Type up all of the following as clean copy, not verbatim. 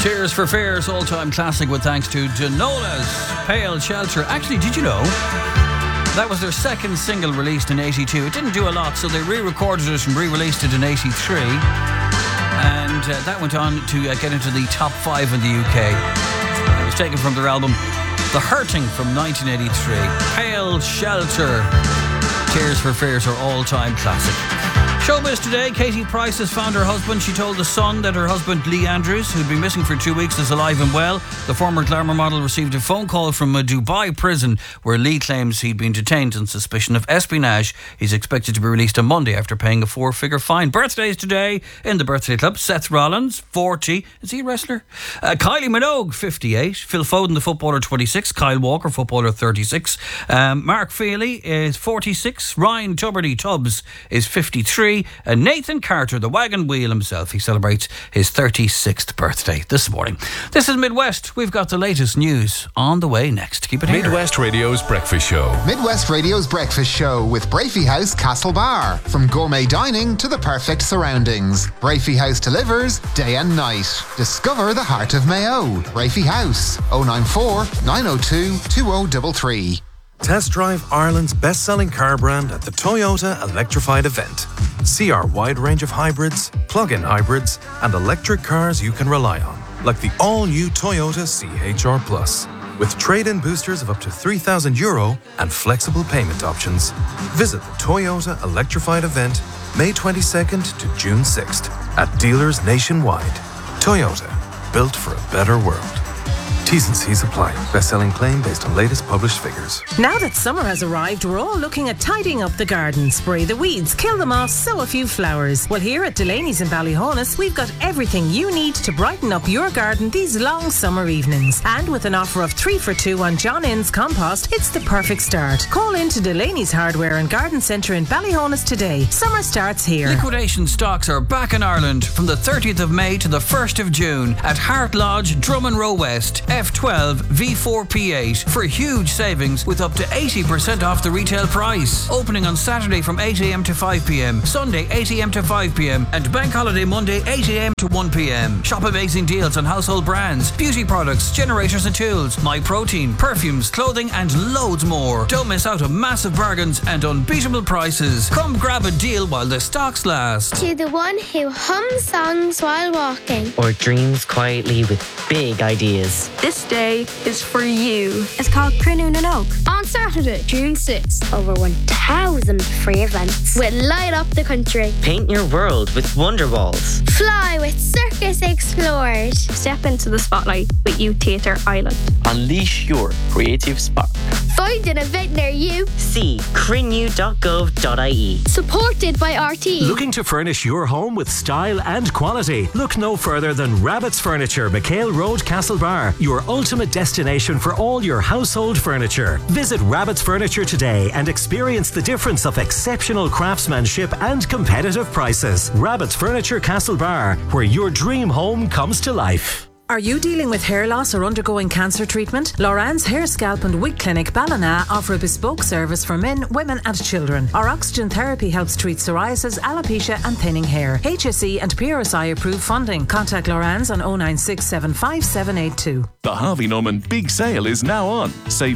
Tears for Fears, all-time classic with thanks to Denola's Pale Shelter. Actually, did you know that was their second single released in 82? It didn't do a lot, so they re-recorded it and re-released it in 83. And that went on to get into the top 5 in the UK. It was taken from their album The Hurting from 1983. Pale Shelter. Tears for Fears are all-time classic. Showbiz today, Katie Price has found her husband. She told The Sun that her husband, Lee Andrews, who'd been missing for 2 weeks, is alive and well. The former glamour model received a phone call from a Dubai prison where Lee claims he'd been detained on suspicion of espionage. He's expected to be released on Monday after paying a 4-figure fine. Birthdays today in the Birthday Club. Seth Rollins, 40. Is he a wrestler? Kylie Minogue, 58. Phil Foden, the footballer, 26. Kyle Walker, footballer, 36. Mark Feely is 46. Ryan Tubbs is 53. And Nathan Carter, the wagon wheel himself, he celebrates his 36th birthday this morning. This is Midwest. We've got the latest news on the way next. Keep it here. Midwest Radio's Breakfast Show. Midwest Radio's Breakfast Show with Brafey House Castlebar. From gourmet dining to the perfect surroundings, Brafey House delivers day and night. Discover the heart of Mayo. Brafey House, 094 902 2033. Test drive Ireland's best-selling car brand at the Toyota Electrified event. See our wide range of hybrids, plug-in hybrids, and electric cars you can rely on, like the all-new Toyota CHR Plus, with trade-in boosters of up to €3,000 and flexible payment options. Visit the Toyota Electrified event May 22nd to June 6th at dealers nationwide. Toyota, built for a better world. T's and C's apply. Best-selling claim based on latest published figures. Now that summer has arrived, we're all looking at tidying up the garden. Spray the weeds, kill them off, sow a few flowers. Well, here at Delaney's in Ballyhonus, we've got everything you need to brighten up your garden these long summer evenings. And with an offer of 3 for 2 on John Innes compost, it's the perfect start. Call in to Delaney's Hardware and Garden Centre in Ballyhonus today. Summer starts here. Liquidation stocks are back in Ireland from the 30th of May to the 1st of June at Hart Lodge, Drummond Row West. F12 V4 P8 for huge savings with up to 80% off the retail price. Opening on Saturday from 8am to 5pm, Sunday 8am to 5pm, and Bank Holiday Monday 8am to 1pm. Shop amazing deals on household brands, beauty products, generators and tools, My Protein, perfumes, clothing and loads more. Don't miss out on massive bargains and unbeatable prices. Come grab a deal while the stocks last. To the one who hums songs while walking or dreams quietly with big ideas. This day is for you. It's called Crinnoon and Oak. On Saturday, June 6th. Over 1,000 free events. With Light Up the Country. Paint your world with Wonder Walls. Fly with Circus Explorers. Step into the spotlight with Youth Theatre Ireland. Unleash your creative spark. Find an event near you. See crinnew.gov.ie. Supported by RT. Looking to furnish your home with style and quality? Look no further than Rabbit's Furniture, McHale Road, Castlebar. Your ultimate destination for all your household furniture. Visit Rabbit's Furniture today and experience the difference of exceptional craftsmanship and competitive prices. Rabbit's Furniture, Castlebar, where your dream home comes to life. Are you dealing with hair loss or undergoing cancer treatment? Loran's Hair, Scalp and Wig Clinic Ballina offer a bespoke service for men, women and children. Our oxygen therapy helps treat psoriasis, alopecia and thinning hair. HSE and PRSI approved funding. Contact Loran's on 096 757782. The Harvey Norman Big Sale is now on. Save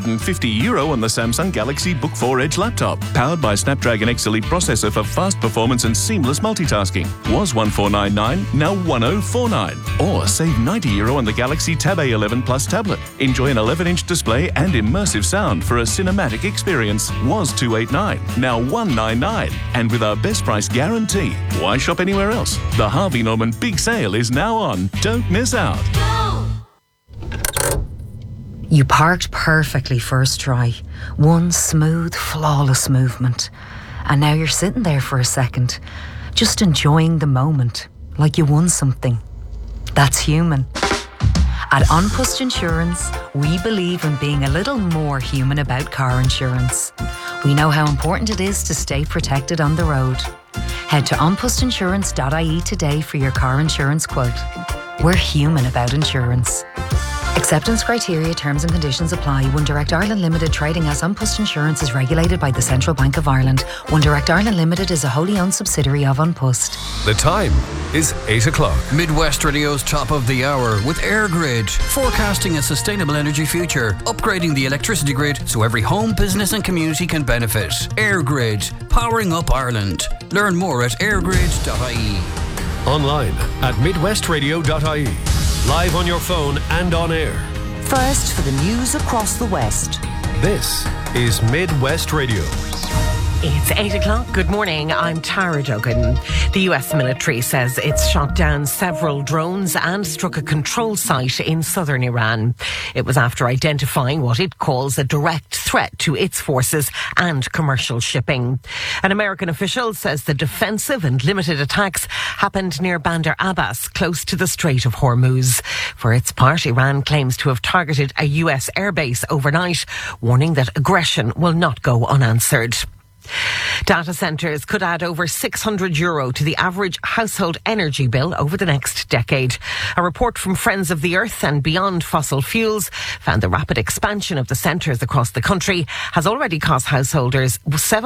€450 on the Samsung Galaxy Book 4 Edge laptop. Powered by Snapdragon X Elite processor for fast performance and seamless multitasking. Was $1499, now $1049. Or save €90 on the Galaxy Tab A11 Plus tablet. Enjoy an 11-inch display and immersive sound for a cinematic experience. Was $289, now $199. And with our best price guarantee, why shop anywhere else? The Harvey Norman Big Sale is now on. Don't miss out. You parked perfectly first try. One smooth, flawless movement. And now you're sitting there for a second, just enjoying the moment, like you won something. That's human. At OnPost Insurance, we believe in being a little more human about car insurance. We know how important it is to stay protected on the road. Head to onpostinsurance.ie today for your car insurance quote. We're human about insurance. Acceptance criteria, terms and conditions apply. One Direct Ireland Limited, trading as An Post Insurance, is regulated by the Central Bank of Ireland. One Direct Ireland Limited is a wholly owned subsidiary of An Post. The time is 8 o'clock. Midwest Radio's top of the hour with EirGrid, forecasting a sustainable energy future, upgrading the electricity grid so every home, business and community can benefit. EirGrid, powering up Ireland. Learn more at airgrid.ie. Online at midwestradio.ie. Live on your phone and on air. First for the news across the West. This is Midwest Radio. It's 8 o'clock. Good morning. I'm Tara Duggan. The US military says it's shot down several drones and struck a control site in southern Iran. It was after identifying what it calls a direct threat to its forces and commercial shipping. An American official says the defensive and limited attacks happened near Bandar Abbas, close to the Strait of Hormuz. For its part, Iran claims to have targeted a US airbase overnight, warning that aggression will not go unanswered. Data centres could add over €600 to the average household energy bill over the next decade. A report from Friends of the Earth and Beyond Fossil Fuels found the rapid expansion of the centres across the country has already cost householders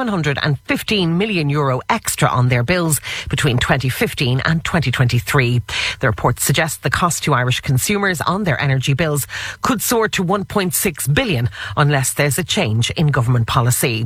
€715 million extra on their bills between 2015 and 2023. The report suggests the cost to Irish consumers on their energy bills could soar to €1.6 billion unless there's a change in government policy.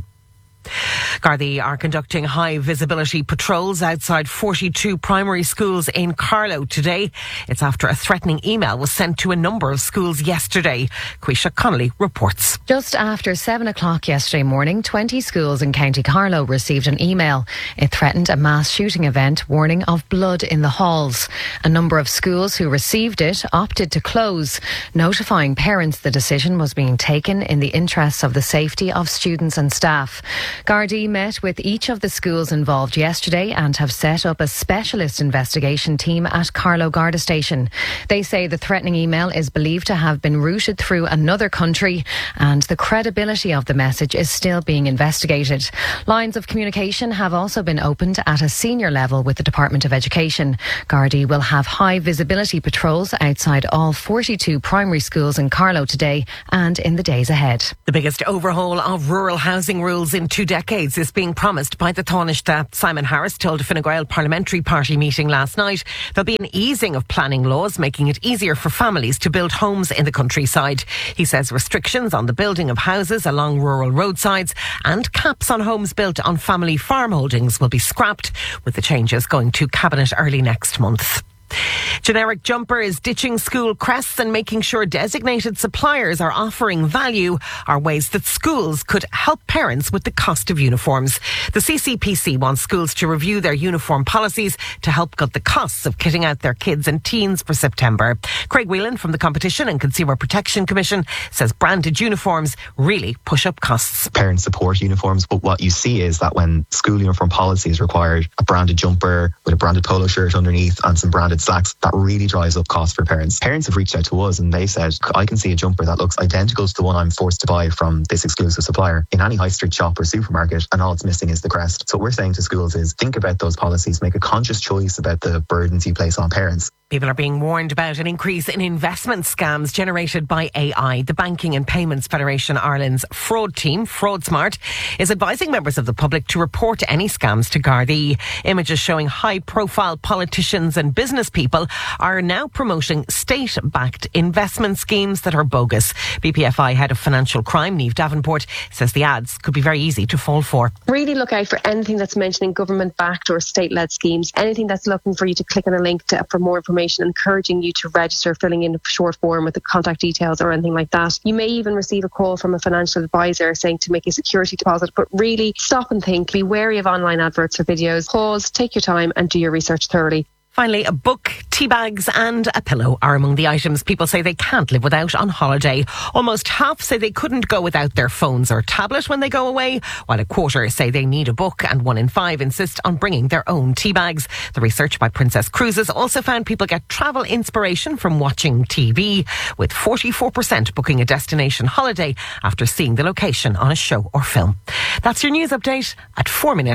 Gardaí are conducting high visibility patrols outside 42 primary schools in Carlow today. It's after a threatening email was sent to a number of schools yesterday. Quisha Connolly reports. Just after 7 o'clock yesterday morning, 20 schools in County Carlow received an email. It threatened a mass shooting event, warning of blood in the halls. A number of schools who received it opted to close, notifying parents the decision was being taken in the interests of the safety of students and staff. Gardaí met with each of the schools involved yesterday and have set up a specialist investigation team at Carlow Garda Station. They say the threatening email is believed to have been routed through another country and the credibility of the message is still being investigated. Lines of communication have also been opened at a senior level with the Department of Education. Gardaí will have high visibility patrols outside all 42 primary schools in Carlow today and in the days ahead. The biggest overhaul of rural housing rules in 2 decades is being promised by the Taoiseach. Simon Harris told a Fine Gael Parliamentary Party meeting last night there'll be an easing of planning laws, making it easier for families to build homes in the countryside. He says restrictions on the building of houses along rural roadsides and caps on homes built on family farm holdings will be scrapped, with the changes going to Cabinet early next month. Generic Jumper is ditching school crests and making sure designated suppliers are offering value are ways that schools could help parents with the cost of uniforms. The CCPC wants schools to review their uniform policies to help cut the costs of kitting out their kids and teens for September. Craig Whelan from the Competition and Consumer Protection Commission says branded uniforms really push up costs. Parents support uniforms, but what you see is that when school uniform policies require a branded jumper with a branded polo shirt underneath and some branded slacks, that really drives up costs for parents. Parents have reached out to us and they said, I can see a jumper that looks identical to the one I'm forced to buy from this exclusive supplier in any high street shop or supermarket, and all it's missing is the crest. So what we're saying to schools is think about those policies, make a conscious choice about the burdens you place on parents. People are being warned about an increase in investment scams generated by AI. The Banking and Payments Federation Ireland's fraud team, FraudSmart, is advising members of the public to report any scams to Gardaí. Images showing high-profile politicians and business people are now promoting state-backed investment schemes that are bogus. BPFI Head of Financial Crime, Niamh Davenport, says the ads could be very easy to fall for. Really look out for anything that's mentioning government-backed or state-led schemes, anything that's looking for you to click on a link for more information, encouraging you to register, filling in a short form with the contact details or anything like that. You may even receive a call from a financial advisor saying to make a security deposit, but really stop and think, be wary of online adverts or videos, pause, take your time and do your research thoroughly. Finally, a book, tea bags and a pillow are among the items people say they can't live without on holiday. Almost half say they couldn't go without their phones or tablet when they go away, while a quarter say they need a book, and 1 in 5 insist on bringing their own tea bags. The research by Princess Cruises also found people get travel inspiration from watching TV, with 44% booking a destination holiday after seeing the location on a show or film. That's your news update at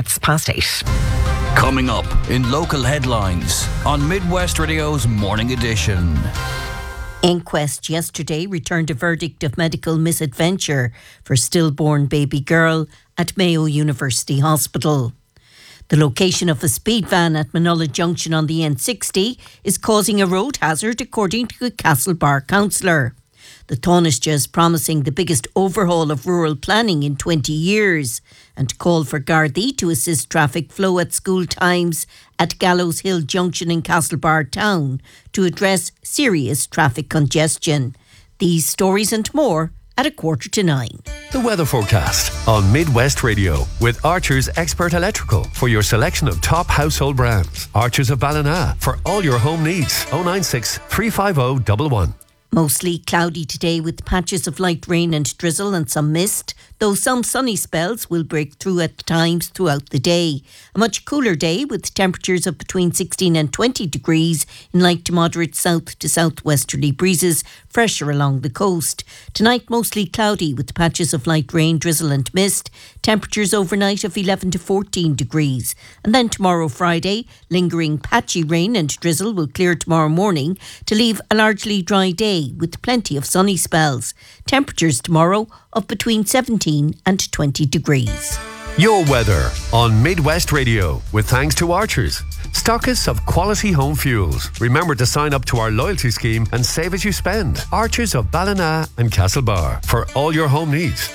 8:04. Coming up in local headlines on Midwest Radio's Morning Edition. Inquest yesterday returned a verdict of medical misadventure for stillborn baby girl at Mayo University Hospital. The location of a speed van at Manola Junction on the N60 is causing a road hazard, according to a Castlebar councillor. The Taoiseach is promising the biggest overhaul of rural planning in 20 years and called for Gardaí to assist traffic flow at school times at Gallows Hill Junction in Castlebar Town to address serious traffic congestion. These stories and more at 8:45. The weather forecast on Midwest Radio with Archer's Expert Electrical for your selection of top household brands. Archer's of Ballina for all your home needs. 096 350 111. Mostly cloudy today with patches of light rain and drizzle and some mist, though some sunny spells will break through at times throughout the day. A much cooler day with temperatures of between 16 and 20 degrees in light to moderate south to southwesterly breezes, fresher along the coast. Tonight mostly cloudy with patches of light rain, drizzle and mist, temperatures overnight of 11 to 14 degrees. And then tomorrow Friday, lingering patchy rain and drizzle will clear tomorrow morning to leave a largely dry day with plenty of sunny spells. Temperatures tomorrow of between 17 and 20 degrees. Your weather on Midwest Radio with thanks to Archers, stockists of quality home fuels. Remember to sign up to our loyalty scheme and save as you spend. Archers of Ballina and Castlebar for all your home needs.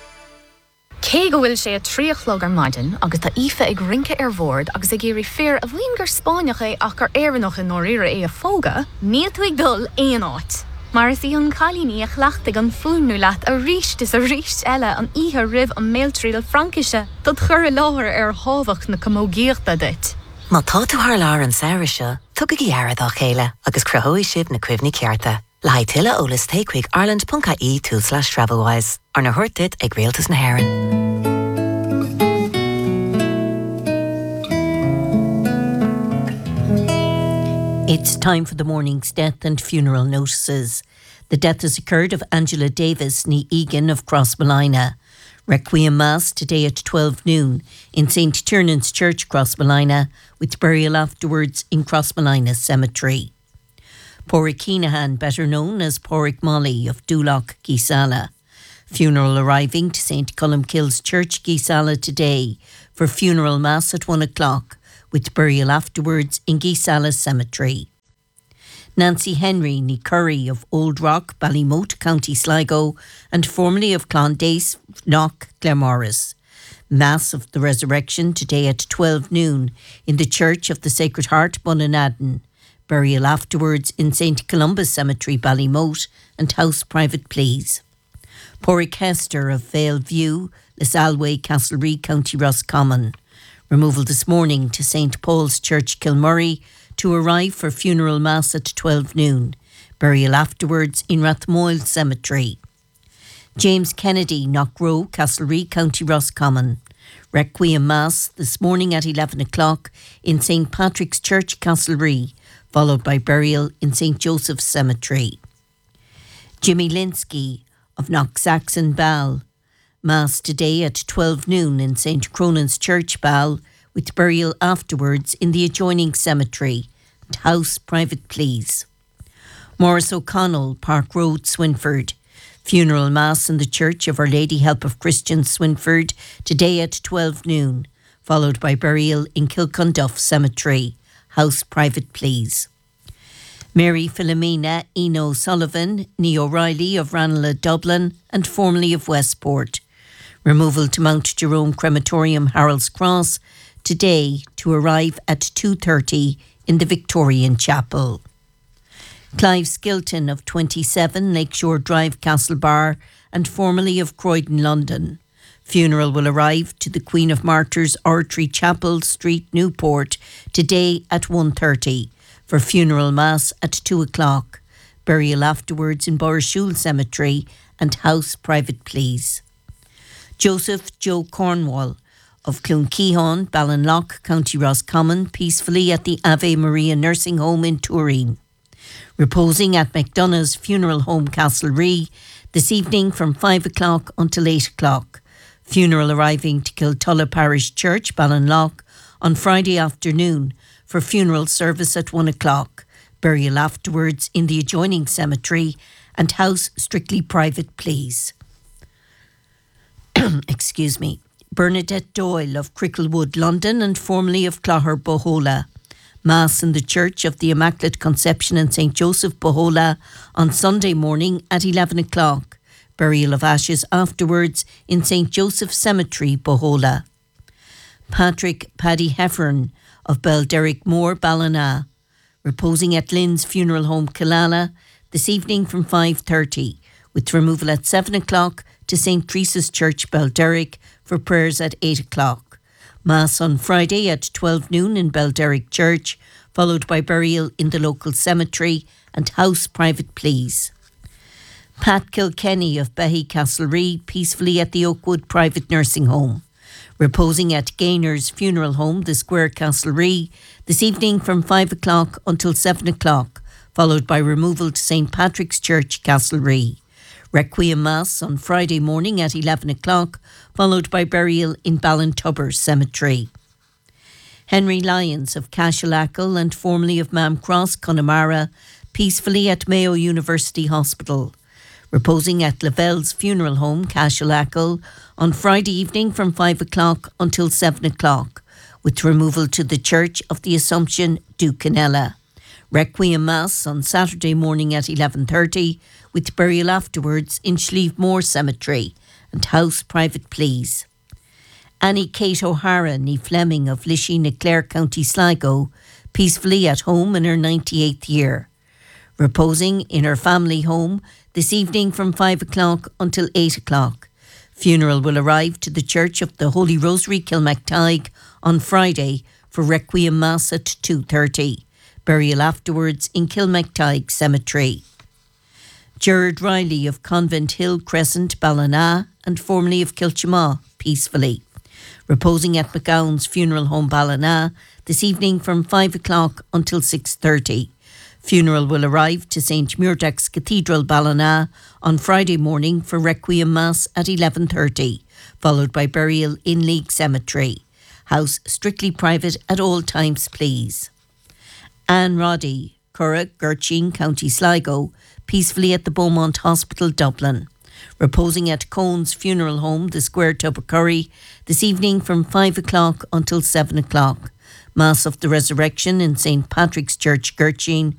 Cé go bhfuil sé a tríochlog ar maidin agus tá ife ag rinke ar bhord agus ag géirí fear a bhíon gur Spáineach é ach ar éireannach in nóiríre é a fóga, níl tú ag dul éon áit. Mar is í an chalíní a chhlaachtaigh an fúnú leat a ríist is a ríist eile an ihe rih an méiltríal Frankise dod chur i láthir ar hábhacht na comógéachta dit. Má tá tú thar lár an saoire tugad í airad á chéile agus cruthóidh siad na cuimhní cearta. Le haid tuile ólas takechuig ireland.ie/travelwise ar na thuirtead ag réaltas na hÉireann. It's time for the morning's death and funeral notices. The death has occurred of Angela Davis, ní Egan of Crossmolina. Requiem Mass today at 12 noon in St. Tiernan's Church, Crossmolina, with burial afterwards in Crossmolina Cemetery. Pádraig Keenahan, better known as Pádraig Molly of Dúlach, Geesala. Funeral arriving to St. Columkill's Church, Geesala today for funeral mass at 1 o'clock, with burial afterwards in Geesala Cemetery. Nancy Henry, ní Curry of Old Rock, Ballymote, County Sligo, and formerly of Clondace, Knock, Claremorris. Mass of the Resurrection today at 12 noon in the Church of the Sacred Heart, Bunanadden. Burial afterwards in St. Columba's Cemetery, Ballymote, and house private please. Pádraig Hester of Vale View, Lesalway, Castlereagh, County Roscommon. Removal this morning to St. Paul's Church, Kilmurray, to arrive for funeral mass at 12 noon. Burial afterwards in Rathmoyle Cemetery. James Kennedy, Knockrow, Castlereagh, County Roscommon. Requiem Mass this morning at 11 o'clock in St. Patrick's Church, Castlereagh, followed by burial in St. Joseph's Cemetery. Jimmy Linsky of Knocksaxon, Ball. Mass today at 12 noon in St. Cronan's Church, Ball, with burial afterwards in the adjoining cemetery and house private please. Morris O'Connell, Park Road, Swinford. Funeral Mass in the Church of Our Lady Help of Christians, Swinford, today at 12 noon, followed by burial in Kilcunduff Cemetery, house private please. Mary Philomena Eno Sullivan, ní O'Reilly of Ranelagh, Dublin, and formerly of Westport. Removal to Mount Jerome Crematorium, Harold's Cross, today to arrive at 2:30 in the Victorian Chapel. Clive Skilton of 27 Lakeshore Drive, Castlebar, and formerly of Croydon, London. Funeral will arrive to the Queen of Martyrs Oratory Chapel, Street, Newport, today at 1:30 for funeral mass at 2 o'clock. Burial afterwards in Borrashule Cemetery and house private please. Joseph Joe Cornwall of Clonkeehon, Ballinlough, County Roscommon, peacefully at the Ave Maria Nursing Home in Turin. Reposing at McDonough's Funeral Home, Castlereagh, this evening from 5 o'clock until 8 o'clock. Funeral arriving to Kiltulla Parish Church, Ballinlough, on Friday afternoon for funeral service at 1 o'clock. Burial afterwards in the adjoining cemetery, and house strictly private, please. Excuse me. Bernadette Doyle of Cricklewood, London, and formerly of Clogher, Bohola. Mass in the Church of the Immaculate Conception in St. Joseph, Bohola, on Sunday morning at 11 o'clock. Burial of ashes afterwards in St. Joseph Cemetery, Bohola. Patrick Paddy Heffern of Belderrick Moor, Ballina, reposing at Lynn's Funeral Home, Killala, this evening from 5:30, with removal at 7 o'clock to St. Teresa's Church, Belderrick, for prayers at 8 o'clock. Mass on Friday at 12 noon in Belderrick Church, followed by burial in the local cemetery and house private, please. Pat Kilkenny of Behy Castlereagh, peacefully at the Oakwood Private Nursing Home. Reposing at Gainer's Funeral Home, the Square, Castlereagh, this evening from 5 o'clock until 7 o'clock, followed by removal to St. Patrick's Church, Castlereagh. Requiem Mass on Friday morning at 11 o'clock, followed by burial in Ballintubber Cemetery. Henry Lyons of Cashelackle and formerly of Mam Cross, Connemara, peacefully at Mayo University Hospital. Reposing at Lavelle's Funeral Home, Cashelackle, on Friday evening from 5 o'clock until 7 o'clock, with removal to the Church of the Assumption, Ducanella. Requiem Mass on Saturday morning at 11:30, with burial afterwards in Schlieve Cemetery and house private, please. Annie Kate O'Hara, nee Fleming of Lishy na Clare, County Sligo, peacefully at home in her 98th year. Reposing in her family home this evening from 5 o'clock until 8 o'clock. Funeral will arrive to the Church of the Holy Rosary, Kilmactyghe, on Friday for Requiem Mass at 2:30. Burial afterwards in Kilmactyghe Cemetery. Gerard Riley of Convent Hill Crescent, Ballina, and formerly of Kilchamaw, peacefully. Reposing at McGowan's Funeral Home, Ballina, this evening from 5 o'clock until 6:30. Funeral will arrive to St. Muirdax Cathedral, Ballina, on Friday morning for Requiem Mass at 11:30, followed by burial in League Cemetery. House strictly private at all times, please. Anne Roddy, Curragh, Gurchin, County Sligo, peacefully at the Beaumont Hospital, Dublin. Reposing at Cohen's Funeral Home, the Square, Tubbercurry, this evening from 5 o'clock until 7 o'clock. Mass of the Resurrection in St. Patrick's Church, Gurchin,